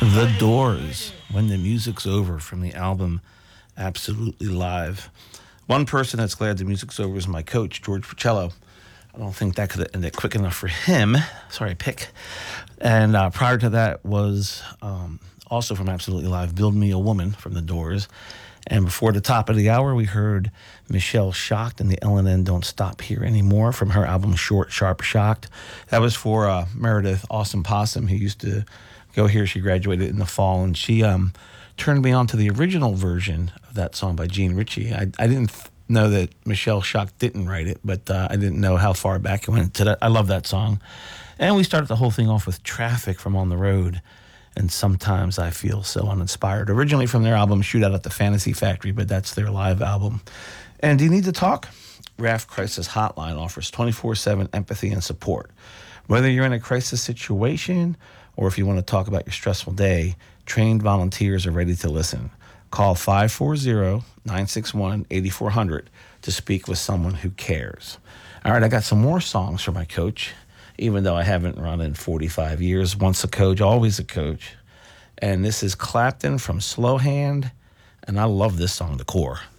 The Doors, When the Music's Over, from the album Absolutely Live. One person that's glad the music's over is my coach, George Pacello. I don't think that could have ended quick enough for him. Sorry, pick. And prior to that was also from Absolutely Live, Build Me a Woman from The Doors. And before the top of the hour, we heard Michelle Shocked and the L&N Don't Stop Here Anymore from her album Short, Sharp, Shocked. That was for Meredith Awesome Possum, who used to go here. She graduated in the fall, and she turned me on to the original version of that song by Gene Ritchie. I didn't know that Michelle Shocked didn't write it, but I didn't know how far back it went to that. I love that song. And we started the whole thing off with Traffic from On the Road, and Sometimes I Feel So Uninspired. Originally from their album Shootout at the Fantasy Factory, but that's their live album. And do you need to talk? RAF Crisis Hotline offers 24/7 empathy and support. Whether you're in a crisis situation or if you want to talk about your stressful day, trained volunteers are ready to listen. Call 540-961-8400 to speak with someone who cares. All right, I got some more songs for my coach, even though I haven't run in 45 years. Once a coach, always a coach. And this is Clapton from Slow Hand, and I love this song, The Core.